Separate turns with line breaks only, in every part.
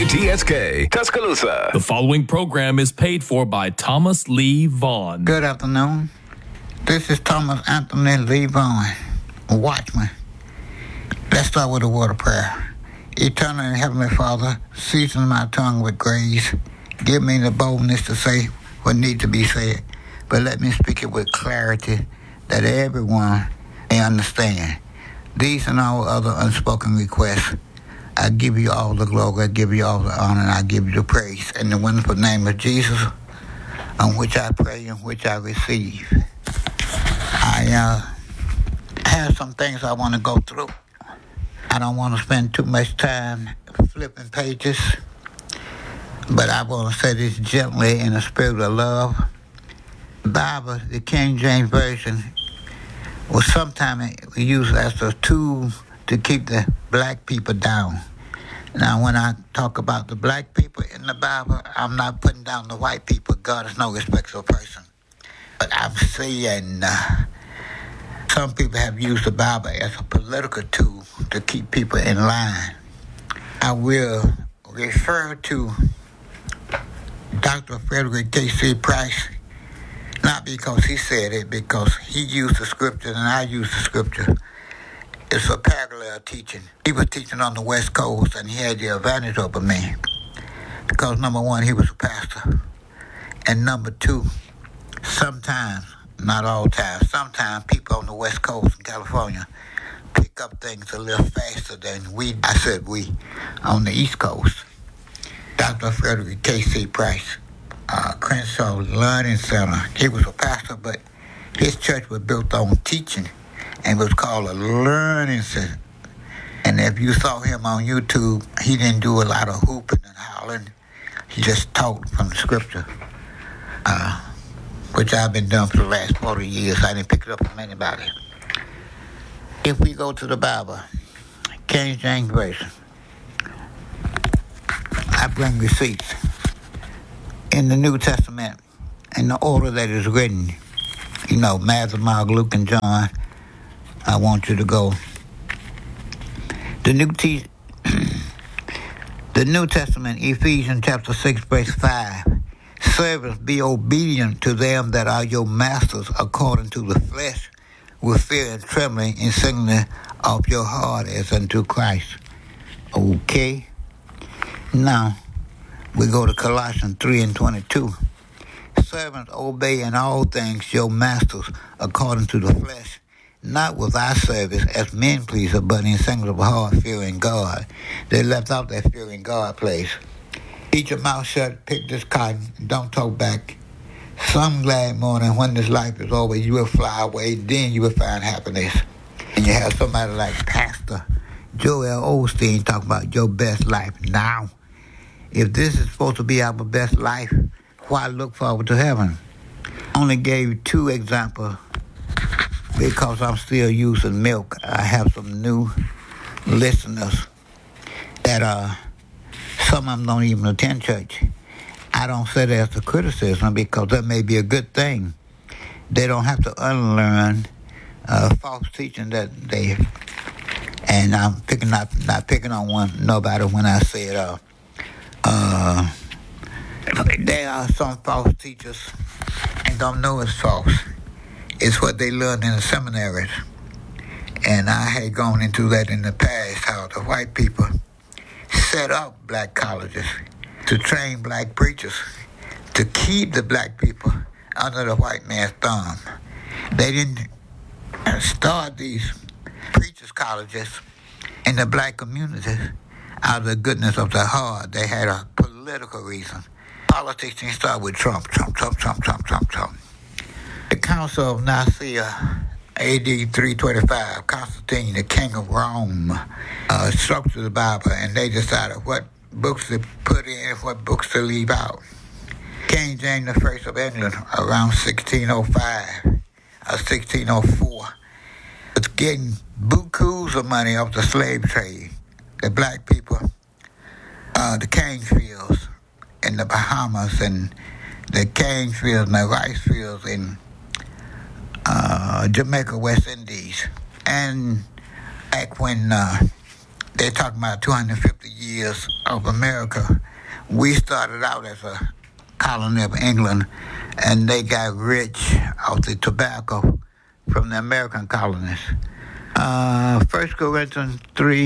KTSK, Tuscaloosa.
The following program is paid for by Thomas Lee Vaughn.
Good afternoon. This is Thomas Anthony Lee Vaughn, Watchman. Let's start with a word of prayer. Eternal and Heavenly Father, season my tongue with grace. Give me the boldness to say what needs to be said, but let me speak it with clarity that everyone may understand. These and all other unspoken requests, I give you all the glory, I give you all the honor, and I give you the praise. In the wonderful name of Jesus, on which I pray and which I receive. I have some things I want to go through. I don't want to spend too much time flipping pages, but I want to say this gently in a spirit of love. The Bible, the King James Version, was sometimes used as a tool to keep the black people down. Now, when I talk about the black people in the Bible, I'm not putting down the white people. God is no respecter of person. But I'm saying some people have used the Bible as a political tool to keep people in line. I will refer to Dr. Frederick K.C. Price, not because he said it, because he used the scripture and I used the scripture. It's a parallel teaching. He was teaching on the West Coast, and he had the advantage over me. Because, number one, he was a pastor. And number two, sometimes, not all times, sometimes people on the West Coast in California pick up things a little faster than we on the East Coast. Dr. Frederick K.C. Price, Crenshaw Learning Center, he was a pastor, but his church was built on teaching. And it was called a learning center. And if you saw him on YouTube, he didn't do a lot of hooping and howling. He just taught from the scripture, which I've been doing for the last 40 years. I didn't pick it up from anybody. If we go to the Bible, King James Version, I bring receipts. In the New Testament, in the order that is written, Matthew, Mark, Luke, and John, I want you to go. The New Testament, Ephesians chapter 6, verse 5. Servants, be obedient to them that are your masters according to the flesh, with fear and trembling, and singing of your heart as unto Christ. Okay? Now, we go to Colossians 3 and 22. Servants, obey in all things your masters according to the flesh, not with our service as men pleaser, but in singleness of heart, fearing God. They left out that fearing God place. Keep your mouth shut, pick this cotton, don't talk back. Some glad morning when this life is over, you will fly away, then you will find happiness. And you have somebody like Pastor Joel Osteen talk about your best life now. If this is supposed to be our best life, why look forward to heaven? Only gave you 2 examples. Because I'm still using milk, I have some new listeners that some of them don't even attend church. I don't say that as a criticism because that may be a good thing. They don't have to unlearn false teaching that they. And I'm not picking on nobody when I say it. There are some false teachers and don't know it's false. It's what they learned in the seminaries. And I had gone into that in the past, how the white people set up black colleges to train black preachers to keep the black people under the white man's thumb. They didn't start these preachers' colleges in the black communities out of the goodness of their heart. They had a political reason. Politics didn't start with Trump. The Council of Nicaea, A.D. 325, Constantine, the king of Rome, structured the Bible, and they decided what books to put in, what books to leave out. King James I of England, around 1605, 1604, was getting bukus of money off the slave trade. The black people, the cane fields in the Bahamas, and the cane fields and the rice fields in Jamaica, West Indies. And back when they're talking about 250 years of America. We started out as a colony of England, and they got rich off the tobacco from the American colonies. 1 Corinthians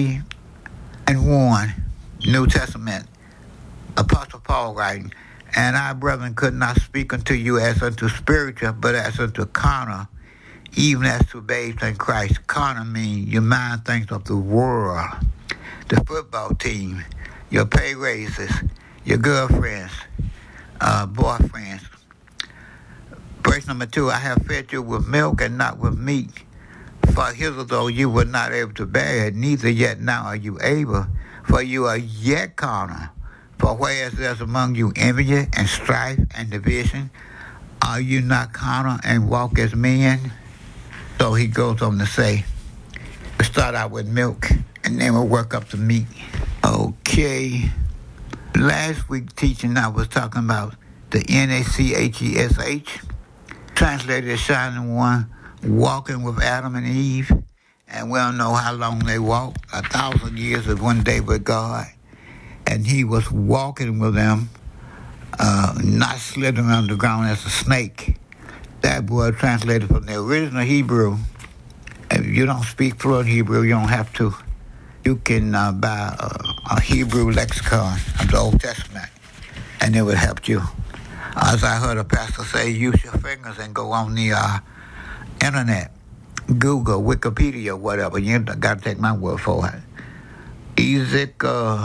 3:1, New Testament, Apostle Paul writing, "And I, brethren, could not speak unto you as unto spiritual, but as unto carnal, even as to babes in Christ." Carnal means your mind thinks of the world, the football team, your pay raises, your girlfriends, boyfriends. Verse number 2, "I have fed you with milk and not with meat. For hitherto you were not able to bear it, neither yet now are you able, for you are yet carnal. For whereas there's among you envy and strife and division, are you not carnal and walk as men?" So he goes on to say, we start out with milk, and then we'll work up to meat. Okay. Last week teaching I was talking about the NACHESH, translated as Shining One, walking with Adam and Eve. And we don't know how long they walked. 1,000 years is one day with God. And he was walking with them, not slithering on the ground as a snake. That word translated from the original Hebrew. If you don't speak fluent Hebrew, you don't have to. You can buy a Hebrew lexicon of the Old Testament, and it would help you. As I heard a pastor say, use your fingers and go on the internet, Google, Wikipedia, whatever. You got to take my word for it. Ezekiel,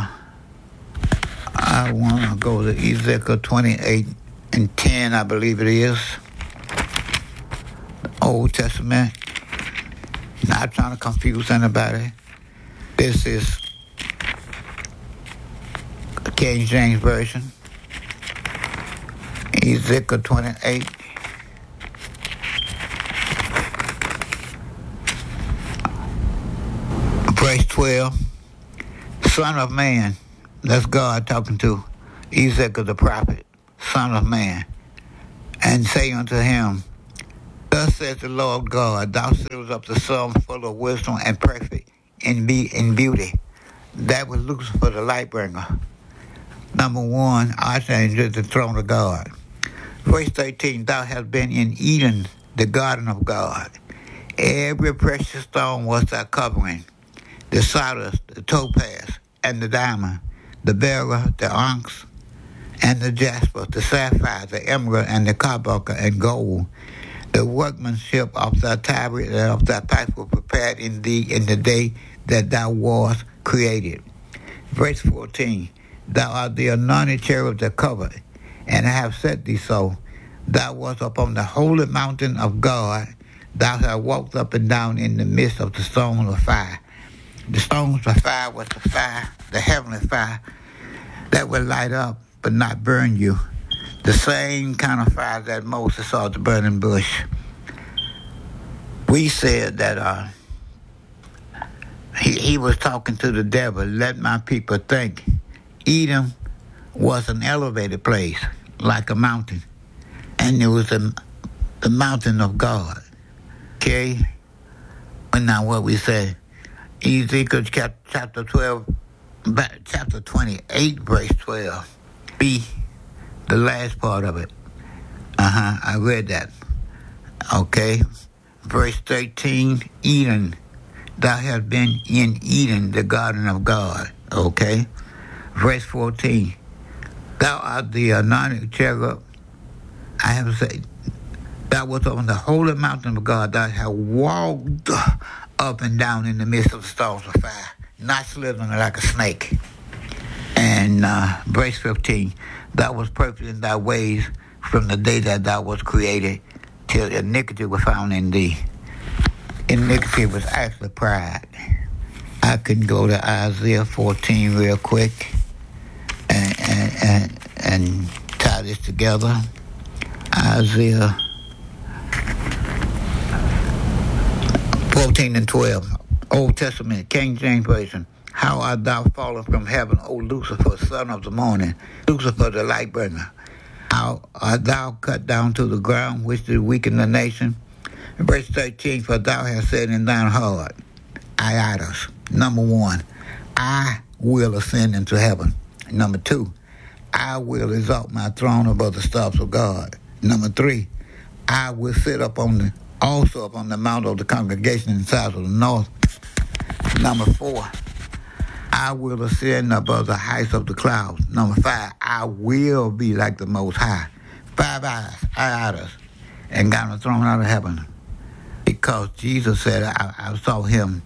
I want to go to Ezekiel 28:10, I believe it is. Old Testament. Not trying to confuse anybody. This is King James Version. Ezekiel 28. Verse 12. Son of man. That's God talking to Ezekiel the prophet. Son of man. And say unto him, Thus says the Lord God, thou sealest up the sum full of wisdom and perfect in beauty. That was Lucifer the light bringer. Number 1, archangel is the throne of God. Verse 13, thou hast been in Eden, the garden of God. Every precious stone was thy covering. The sardis, the topaz, and the diamond, the beryl, the onyx, and the jasper, the sapphire, the emerald, and the carbuncle, and gold. The workmanship of thy tabret and of thy pipe were prepared in thee in the day that thou wast created. Verse 14, thou art the anointed cherub that covered, and I have set thee so. Thou wast upon the holy mountain of God. Thou hast walked up and down in the midst of the stones of fire. The stones of fire was the fire, the heavenly fire, that would light up but not burn you. The same kind of fire that Moses saw at the burning bush. We said that he was talking to the devil, let my people think. Eden was an elevated place, like a mountain. And it was the mountain of God. Okay? And now what we said, Ezekiel chapter 12, chapter 28, verse 12. B, the last part of it. I read that. Okay. Verse 13, Eden. Thou hast been in Eden, the garden of God. Okay. Verse 14, thou art the anointed cherub. I have said, thou wast on the holy mountain of God. Thou hast walked up and down in the midst of the stones of fire, not slithering like a snake. And verse 15, thou wast perfect in thy ways from the day that thou wast created till iniquity was found in thee. Iniquity was actually pride. I can go to Isaiah 14 real quick and tie this together. Isaiah 14 and 12, Old Testament, King James Version. How art thou fallen from heaven, O Lucifer, son of the morning, Lucifer the light bringer? How art thou cut down to the ground, which did weaken the nation? Verse 13, for thou hast said in thine heart, Idols. Number 1, I will ascend into heaven. Number 2, I will exalt my throne above the stars of God. Number 3, I will sit also upon the mount of the congregation in the south of the north. Number 4, I will ascend above the heights of the clouds. Number 5, I will be like the Most High. 5 eyes, and got on the throne out of heaven. Because Jesus said, I saw him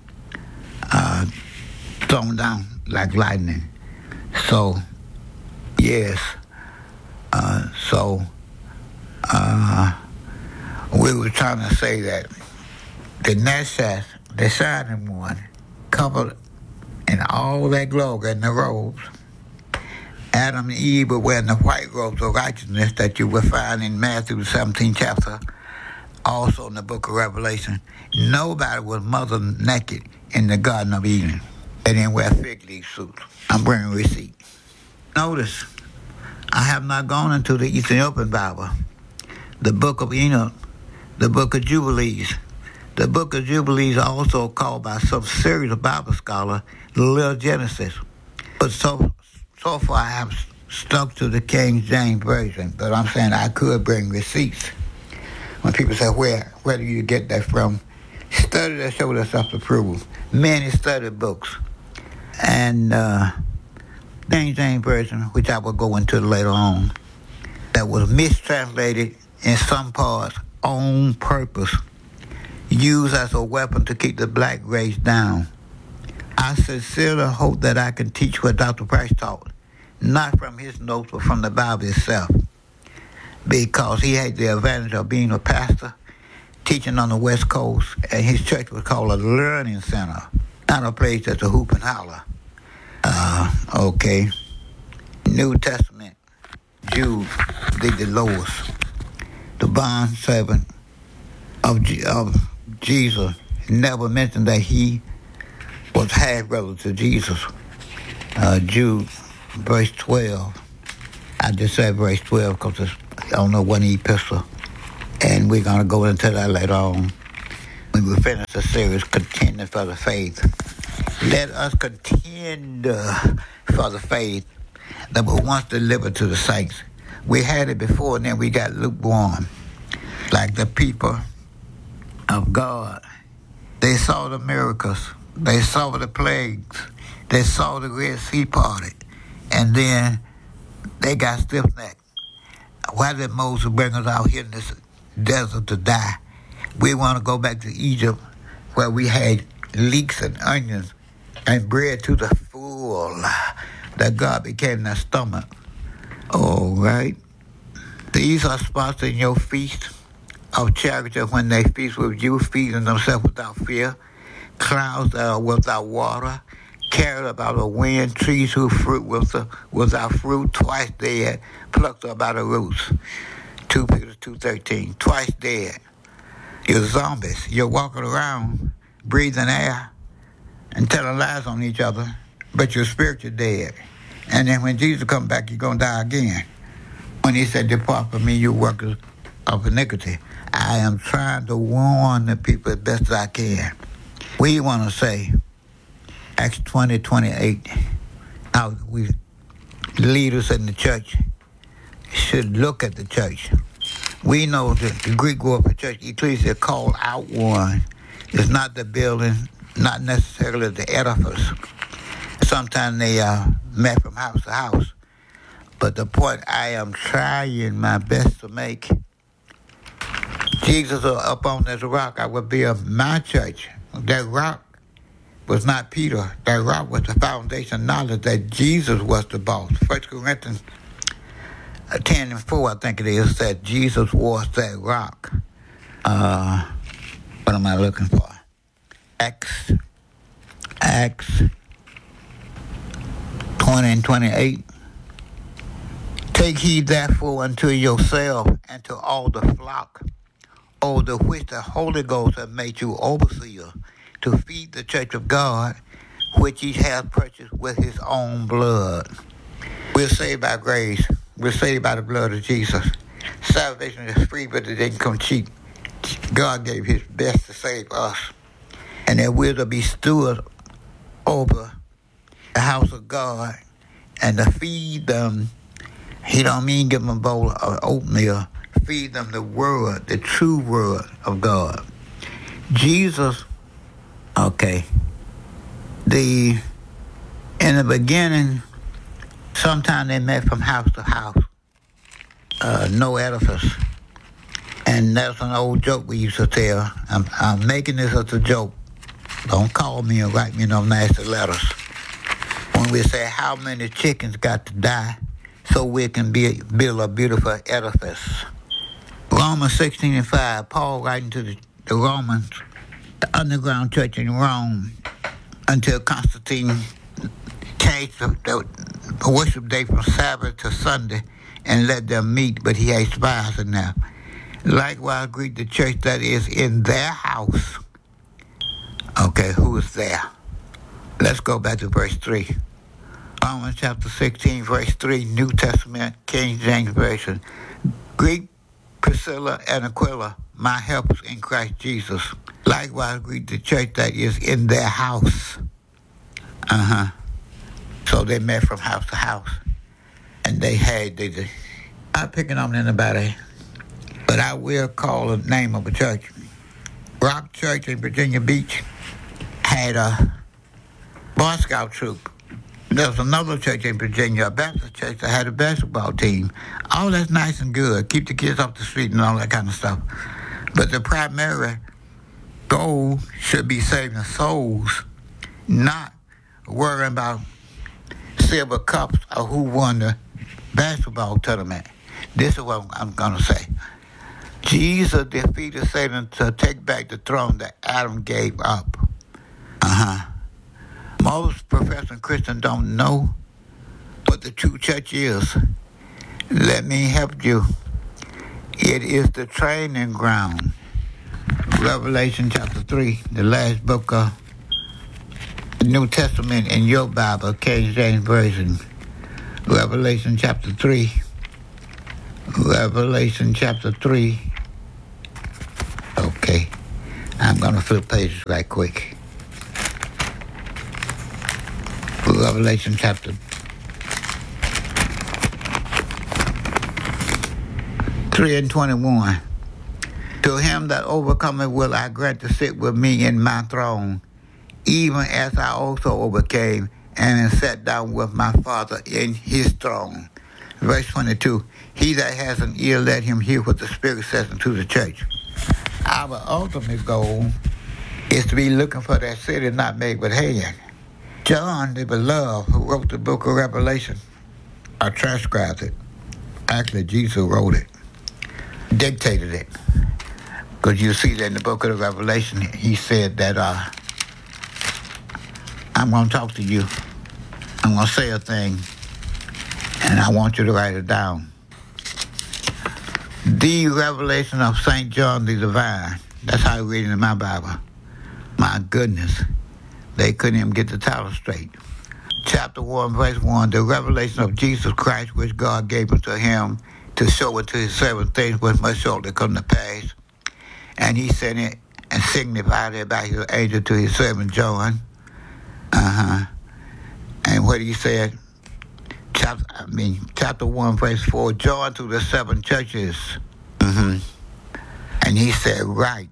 thrown down like lightning. So, yes. We were trying to say that the Neshach, the shining one, covered in all that glory and the robes. Adam and Eve were wearing the white robes of righteousness that you will find in Matthew, the 17th chapter, also in the book of Revelation. Nobody was mother naked in the Garden of Eden. They didn't wear fig leaf suits. I'm bringing receipt. Notice, I have not gone into the Ethiopian Bible, the book of Enoch, the book of Jubilees. The book of Jubilees is also called by some serious Bible scholars the Little Genesis. But so far I have stuck to the King James Version, but I'm saying I could bring receipts. When people say, where do you get that from? Study that show that self-approval. Many study books. And King James Version, which I will go into later on, that was mistranslated in some parts on purpose, used as a weapon to keep the black race down. I sincerely hope that I can teach what Dr. Price taught, not from his notes, but from the Bible itself, because he had the advantage of being a pastor, teaching on the West Coast, and his church was called a learning center, not a place that's a hoop and holler. Okay. New Testament, Jude, the lowest, the bond servant of Jesus, never mentioned that he was half brother to Jesus. Jude, verse 12. I just said verse 12 because I don't know one epistle. And we're going to go into that later on when we finish the series, Contending for the Faith. Let us contend for the faith that was once delivered to the saints. We had it before, and then we got lukewarm. Like the people of God. They saw the miracles. They saw the plagues. They saw the Red Sea parted. And then they got stiff-necked. Why did Moses bring us out here in this desert to die? We want to go back to Egypt where we had leeks and onions and bread to the full, that God became their stomach. All right. These are spots in your feast of charity when they feast with you, feeding themselves without fear. Clouds that are without water, carried about the wind, trees whose fruit without fruit, twice dead, plucked up by the roots. 2 Peter 2:13, twice dead. You're zombies. You're walking around, breathing air, and telling lies on each other, but you're spiritually dead. And then when Jesus comes back, you're going to die again. When he said, depart from me, you workers of iniquity. I am trying to warn the people as best as I can. We want to say, Acts 20:28, how we leaders in the church should look at the church. We know that the Greek word for church, ecclesia, called out one. It's not the building, not necessarily the edifice. Sometimes they met from house to house. But the point I am trying my best to make, Jesus up on this rock, I will build my church. That rock was not Peter. That rock was the foundation knowledge that Jesus was the boss. 1 Corinthians 10:4, I think it is, said Jesus was that rock. What am I looking for? Acts 20:28. Take heed therefore unto yourself and to all the flock, over which the Holy Ghost hath made you overseer, to feed the church of God, which he hath purchased with his own blood. We're saved by grace. We're saved by the blood of Jesus. Salvation is free, but it didn't come cheap. God gave his best to save us. And that we're to be stewards over the house of God and to feed them. He don't mean give them a bowl of oatmeal. Feed them the word, the true word of God. Jesus, okay. In the beginning, sometimes they met from house to house. No edifice. And that's an old joke we used to tell. I'm making this as a joke. Don't call me or write me no nasty letters. When we say how many chickens got to die so we can build a beautiful edifice. Romans 16:5, Paul writing to the Romans, the underground church in Rome, until Constantine changed the worship day from Sabbath to Sunday and let them meet, but he had spies in there. Likewise, greet the church that is in their house. Okay, who is there? Let's go back to verse 3. Romans chapter 16, verse 3, New Testament, King James Version. Greet Priscilla and Aquila, my helpers in Christ Jesus. Likewise, greet the church that is in their house. So they met from house to house. And I'm not picking on anybody, but I will call the name of a church. Rock Church in Virginia Beach had a Boy Scout troop. There was another church in Virginia, a Baptist church, that had a basketball team. All that's nice and good. Keep the kids off the street and all that kind of stuff. But the primary goal should be saving souls, not worrying about silver cups or who won the basketball tournament. This is what I'm going to say. Jesus defeated Satan to take back the throne that Adam gave up. Most professing Christians don't know what the true church is. Let me help you. It is the training ground. Revelation chapter 3, the last book of the New Testament in your Bible, King James Version. Revelation chapter 3. Revelation chapter 3. Okay. I'm going to flip pages right quick. Revelation chapter 3 and 21. To him that overcometh will I grant to sit with me in my throne, even as I also overcame and am sat down with my Father in his throne. Verse 22. He that has an ear, let him hear what the Spirit says unto the church. Our ultimate goal is to be looking for that city not made with hand. John, the beloved, who wrote the book of Revelation, or transcribed it. Actually, Jesus wrote it, dictated it. Because you see that in the book of the Revelation, he said that, I'm going to talk to you. I'm going to say a thing, and I want you to write it down. The revelation of St. John the Divine. That's how I read it in my Bible. My goodness. They couldn't even get the title straight. Chapter 1, verse 1, the revelation of Jesus Christ, which God gave unto him to show unto his servants things which must shortly come to pass. And he sent it and signified it by his angel to his servant John. And what he said, chapter 1, verse 4, John to the 7 churches. And he said, right.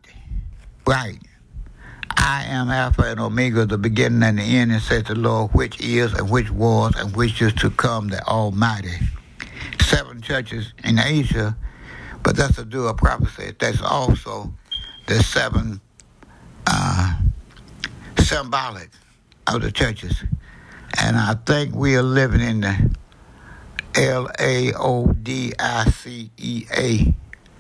I am Alpha and Omega, the beginning and the end, and says the Lord, which is and which was and which is to come, the Almighty. 7 churches in Asia, but that's a dual prophecy. That's also the 7 symbolic of the churches. And I think we are living in the Laodicea.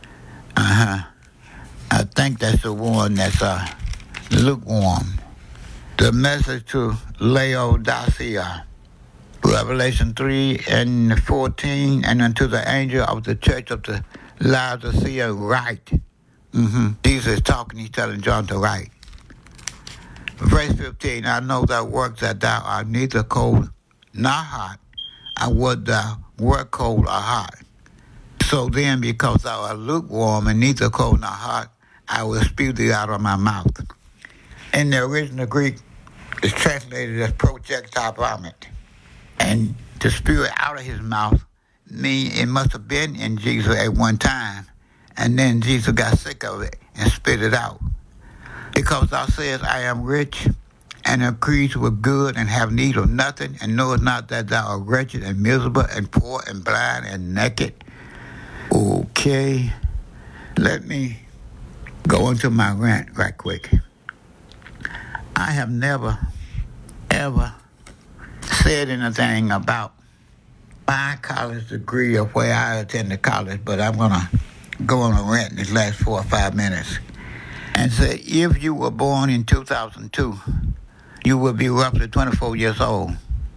I think that's the one that's lukewarm. The message to Laodicea. Revelation 3 and 14, and unto the angel of the church of the Laodicea write. Jesus is talking, he's telling John to write. Verse 15, I know thy works that thou art neither cold nor hot. I would thou wert cold or hot. So then, because thou art lukewarm and neither cold nor hot, I will spew thee out of my mouth. In the original Greek, is translated as projectile vomit. And to spew it out of his mouth means it must have been in Jesus at one time. And then Jesus got sick of it and spit it out. Because thou sayest, I am rich, and increase with good, and have need of nothing, and knowest not that thou art wretched, and miserable, and poor, and blind, and naked. Okay, let me go into my rant right quick. I have never, ever said anything about my college degree or where I attended college, but I'm going to go on a rant in these last 4 or 5 minutes and say, if you were born in 2002, you would be roughly 24 years old.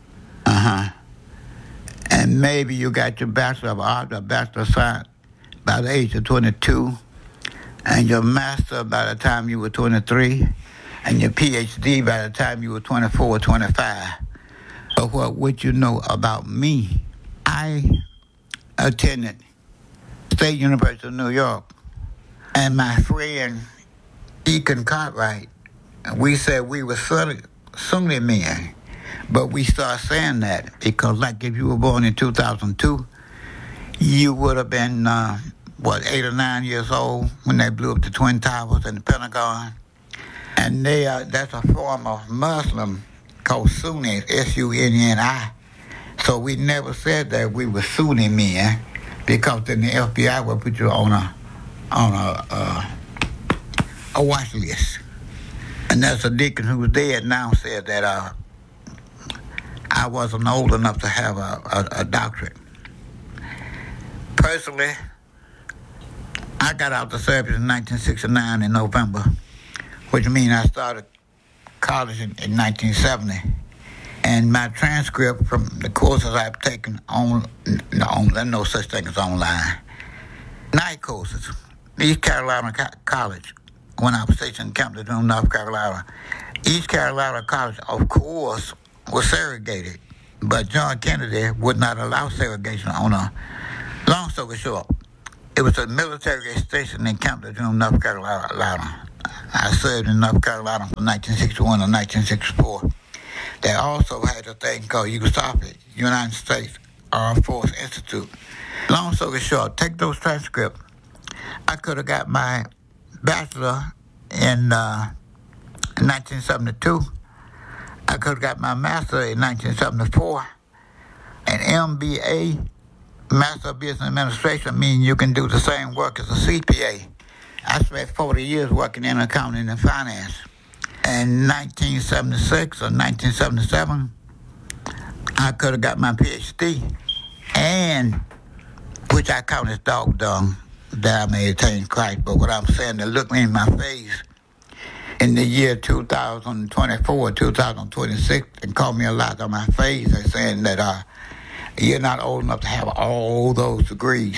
And maybe you got your Bachelor of Arts or Bachelor of Science by the age of 22, and your Master by the time you were 23, and your PhD by the time you were 24 or 25. But what would you know about me? I attended State University of New York, and my friend Deacon Cartwright, we said we were Sunni men, but we started saying that because, like, if you were born in 2002, you would have been, 8 or 9 years old when they blew up the Twin Towers and the Pentagon. And that's a form of Muslim called Sunni, Sunni. So we never said that we were Sunni men, because then the FBI would put you on a watch list. And that's a deacon who was dead now said that I wasn't old enough to have a doctorate. Personally, I got out the service in 1969 in November, which means I started college in 1970. And my transcript from the courses I've taken there's no such thing as online. Night courses, East Carolina College, when I was stationed in Camp Lejeune, North Carolina. East Carolina College, of course, was segregated, but John Kennedy would not allow segregation on a long story short. It was a military station in Camp Lejeune, North Carolina. I served in North Carolina from 1961 to 1964. They also had a thing called USAPI, United States Armed Force Institute. Long story short, take those transcripts. I could have got my bachelor in 1972. I could have got my master in 1974. An MBA, Master of Business Administration, means you can do the same work as a CPA. I spent 40 years working in accounting and finance. In 1976 or 1977, I could have got my PhD, and which I count as dog dung, that I may attain Christ. But what I'm saying, to look me in my face in the year 2024, 2026, and call me a lot on my face and saying that you're not old enough to have all those degrees.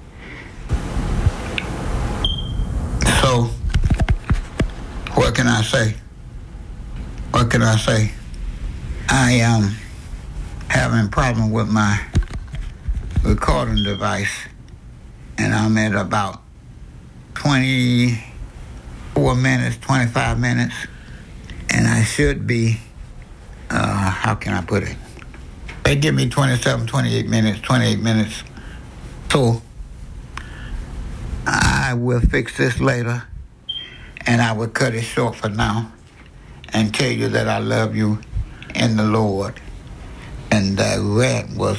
So, what can I say? What can I say? I am having a problem with my recording device, and I'm at about 24 minutes, 25 minutes, and I should be, how can I put it? They give me 28 minutes. So I will fix this later, and I will cut it short for now and tell you that I love you in the Lord. And that rant was,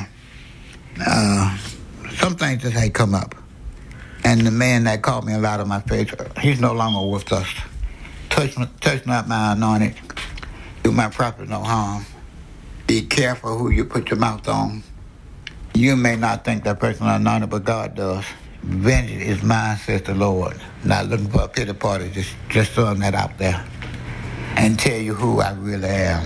some things just had come up. And the man that called me a lot on my face, he's no longer with us. Touch not my anointed, do my prophet no harm. Be careful who you put your mouth on. You may not think that person is anointed, but God does. Vengeance is mine, says the Lord. Not looking for a pity party, just throwing that out there and tell you who I really am.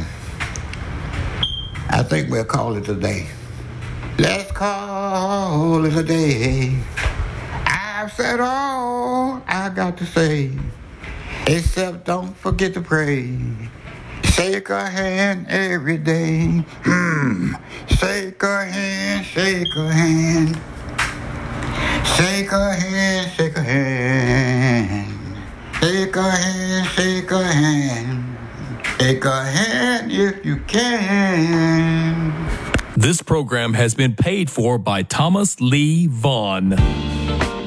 I think we'll call it a day. Let's call it a day. I've said all I got to say, except don't forget to pray. Shake a hand every day. Shake a hand, shake a hand. Shake a hand, shake a hand. Shake a hand, shake a hand. Take a hand if you can.
This program has been paid for by Thomas Lee Vaughn.